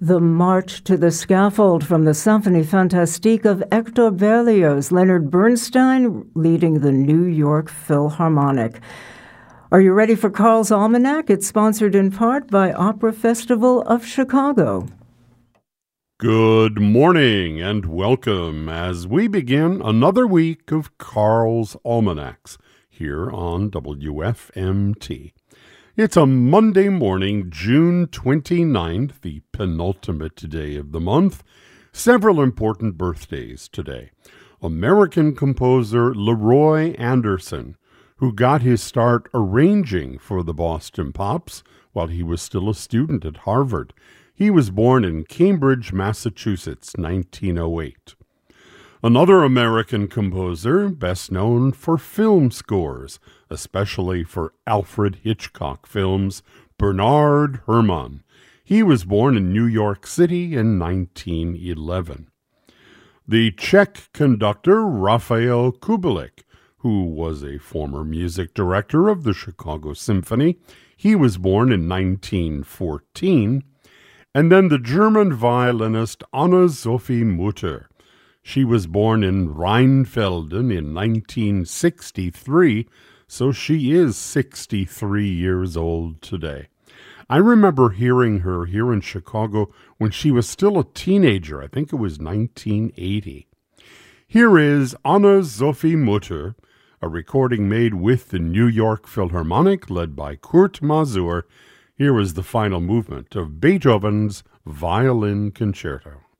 The March to the Scaffold from the Symphonie Fantastique of Hector Berlioz, Leonard Bernstein leading the New York Philharmonic. Are you ready for Carl's Almanac? It's sponsored in part by Opera Festival of Chicago. Good morning and welcome as we begin another week of Carl's Almanacs here on WFMT. It's a Monday morning, June 29th, the penultimate day of the month. Several important birthdays today. American composer Leroy Anderson, who got his start arranging for the Boston Pops while he was still a student at Harvard. He was born in Cambridge, Massachusetts, 1908. Another American composer, best known for film scores, especially for Alfred Hitchcock films, Bernard Herrmann. He was born in New York City in 1911. The Czech conductor Rafael Kubelik, who was a former music director of the Chicago Symphony, he was born in 1914. And then the German violinist Anna-Sophie Mutter. She was born in Rheinfelden in 1963, so she is 63 years old today. I remember hearing her here in Chicago when she was still a teenager. I think it was 1980. Here is Anna-Sophie Mutter, a recording made with the New York Philharmonic led by Kurt Masur. Here is the final movement of Beethoven's Violin Concerto.